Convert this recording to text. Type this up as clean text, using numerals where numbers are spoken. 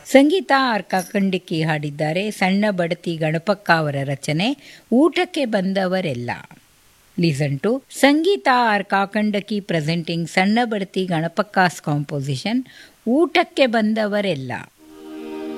ಸಂಗೀತ R ಕಾಕಂಡಕಿ ಹಾಡಿದ್ದಾರೆ. ಸಣ್ಣ ಬಡತಿ ಗಣಪಕ್ಕ ಅವರ ರಚನೆ. ಊಟಕ್ಕೆ ಬಂದವರೆಲ್ಲ. Listen to Sangeetha R ಕಾಕಂಡಕಿ presenting ಸಣ್ಣ ಬಡತಿ ಗಣಪಕ್ಕಾಸ್ ಕಾಂಪೋಸಿಷನ್ ಊಟಕ್ಕೆ ಬಂದವರೆಲ್ಲ.